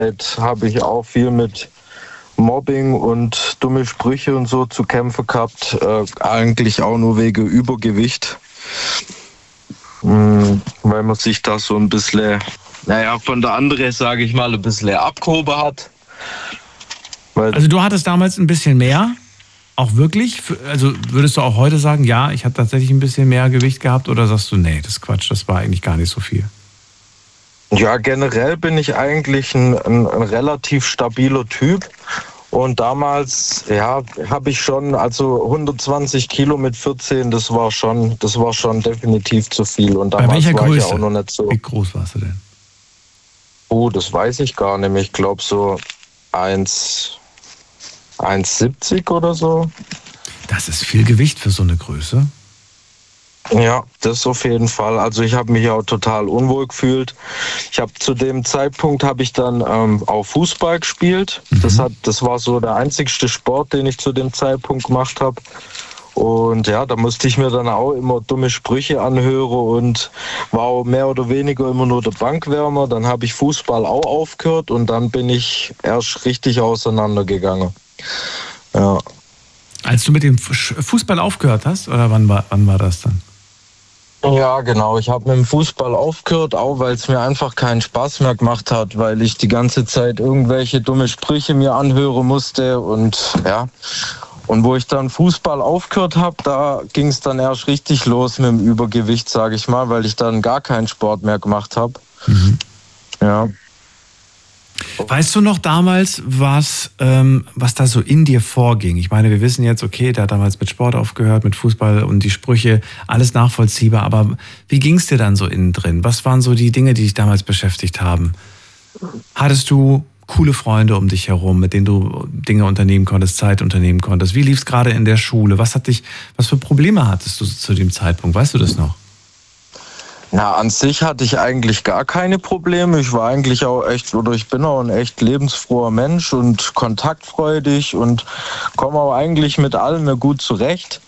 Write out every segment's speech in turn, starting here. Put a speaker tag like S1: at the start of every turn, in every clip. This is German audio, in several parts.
S1: habe ich auch viel mit Mobbing und dumme Sprüche und so zu kämpfen gehabt. Eigentlich auch nur wegen Übergewicht. Weil man sich da so ein bisschen, von der anderen, sage ich mal, ein bisschen abgehoben hat.
S2: Also du hattest damals ein bisschen mehr, auch wirklich? Also würdest du auch heute sagen, ja, ich habe tatsächlich ein bisschen mehr Gewicht gehabt, oder sagst du, nee, das ist Quatsch, das war eigentlich gar nicht so viel?
S1: Ja, generell bin ich eigentlich ein relativ stabiler Typ. Und damals, habe ich schon, also 120 Kilo mit 14, das war schon definitiv zu viel. Und damals
S2: bei welcher
S1: war
S2: Größe?
S1: Ich ja auch noch nicht so.
S2: Wie groß warst du denn?
S1: Oh, das weiß ich gar nicht mehr. Ich glaube so 1,70 oder so.
S2: Das ist viel Gewicht für so eine Größe.
S1: Ja, das auf jeden Fall. Also ich habe mich auch total unwohl gefühlt. Zu dem Zeitpunkt habe ich dann auch Fußball gespielt. Das war so der einzigste Sport, den ich zu dem Zeitpunkt gemacht habe. Und ja, da musste ich mir dann auch immer dumme Sprüche anhören und war auch mehr oder weniger immer nur der Bankwärmer. Dann habe ich Fußball auch aufgehört und dann bin ich erst richtig auseinandergegangen. Ja.
S2: Als du mit dem Fußball aufgehört hast, oder wann war das dann?
S1: Ja, genau. Ich habe mit dem Fußball aufgehört, auch weil es mir einfach keinen Spaß mehr gemacht hat, weil ich die ganze Zeit irgendwelche dumme Sprüche mir anhören musste und ja. Und wo ich dann Fußball aufgehört habe, da ging es dann erst richtig los mit dem Übergewicht, sage ich mal, weil ich dann gar keinen Sport mehr gemacht habe. Ja.
S2: Weißt du noch damals, was da so in dir vorging? Ich meine, wir wissen jetzt, okay, der hat damals mit Sport aufgehört, mit Fußball und die Sprüche, alles nachvollziehbar. Aber wie ging es dir dann so innen drin? Was waren so die Dinge, die dich damals beschäftigt haben? Hattest du coole Freunde um dich herum, mit denen du Dinge unternehmen konntest, Zeit unternehmen konntest? Wie lief es gerade in der Schule? Was für Probleme hattest du zu dem Zeitpunkt? Weißt du das noch?
S1: Na, an sich hatte ich eigentlich gar keine Probleme. Ich war eigentlich auch ich bin auch ein echt lebensfroher Mensch und kontaktfreudig und komme auch eigentlich mit allem gut zurecht.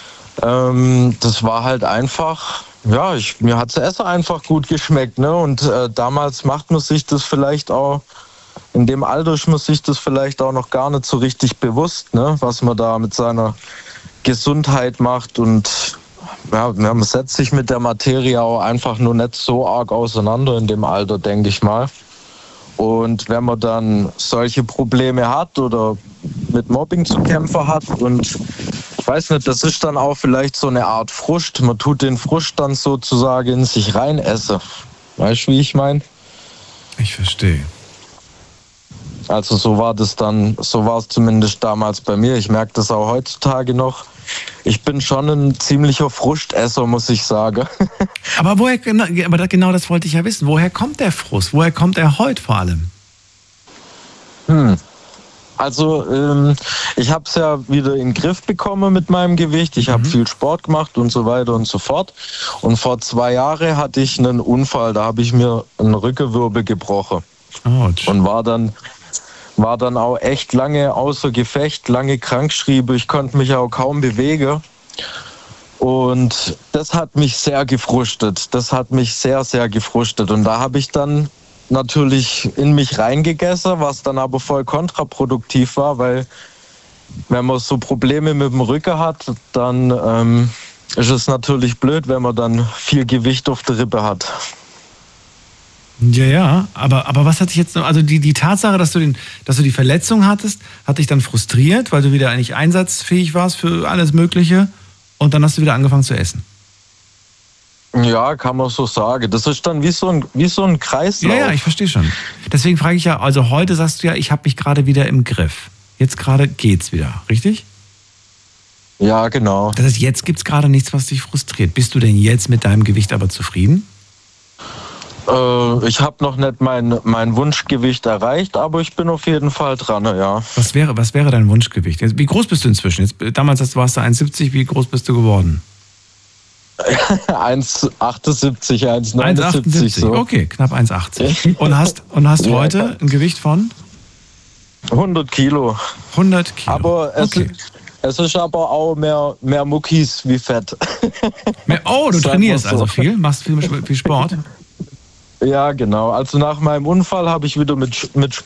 S1: Das war halt einfach, mir hat das Essen einfach gut geschmeckt, ne? Und damals macht man sich das vielleicht auch, in dem Alter ist man sich das vielleicht auch noch gar nicht so richtig bewusst, ne? Was man da mit seiner Gesundheit macht und man setzt sich mit der Materie auch einfach nur nicht so arg auseinander in dem Alter, denke ich mal. Und wenn man dann solche Probleme hat oder mit Mobbing zu kämpfen hat und ich weiß nicht, das ist dann auch vielleicht so eine Art Frust. Man tut den Frust dann sozusagen in sich rein essen. Weißt du, wie ich meine?
S2: Ich verstehe.
S1: Also so war es zumindest damals bei mir. Ich merke das auch heutzutage noch. Ich bin schon ein ziemlicher Frustesser, muss ich sagen.
S2: Aber genau das wollte ich ja wissen. Woher kommt der Frust? Woher kommt er heute vor allem?
S1: Also ich habe es ja wieder in den Griff bekommen mit meinem Gewicht. Ich habe viel Sport gemacht und so weiter und so fort. Und vor 2 Jahren hatte ich einen Unfall. Da habe ich mir einen Rückenwirbel gebrochen.
S2: Ouch.
S1: Und war dann auch echt lange außer Gefecht, lange krankgeschrieben. Ich konnte mich auch kaum bewegen. Und das hat mich sehr gefrustet. Das hat mich sehr, sehr gefrustet. Und da habe ich dann natürlich in mich reingegessen, was dann aber voll kontraproduktiv war, weil wenn man so Probleme mit dem Rücken hat, dann ist es natürlich blöd, wenn man dann viel Gewicht auf der Rippe hat.
S2: Ja, aber was hat dich jetzt, also die Tatsache, dass du die Verletzung hattest, hat dich dann frustriert, weil du wieder eigentlich einsatzfähig warst für alles Mögliche und dann hast du wieder angefangen zu essen?
S1: Ja, kann man so sagen. Das ist dann wie so ein Kreislauf.
S2: Ja, ich verstehe schon. Deswegen frage ich ja, also heute sagst du ja, ich habe mich gerade wieder im Griff. Jetzt gerade geht's wieder, richtig?
S1: Ja, genau.
S2: Das heißt, jetzt gibt's gerade nichts, was dich frustriert. Bist du denn jetzt mit deinem Gewicht aber zufrieden?
S1: Ich habe noch nicht mein Wunschgewicht erreicht, aber ich bin auf jeden Fall dran, ja.
S2: Was wäre dein Wunschgewicht? Wie groß bist du inzwischen? Damals warst du 1,70, wie groß bist du geworden?
S1: 1,78, 1,79.
S2: 1,78, so. Okay, knapp 1,80. Und hast heute ein Gewicht von?
S1: 100 Kilo.
S2: 100 Kilo.
S1: Aber es ist aber auch mehr Muckis wie Fett.
S2: Du trainierst also viel? Machst viel Sport?
S1: Ja, genau. Also nach meinem Unfall habe ich wieder mit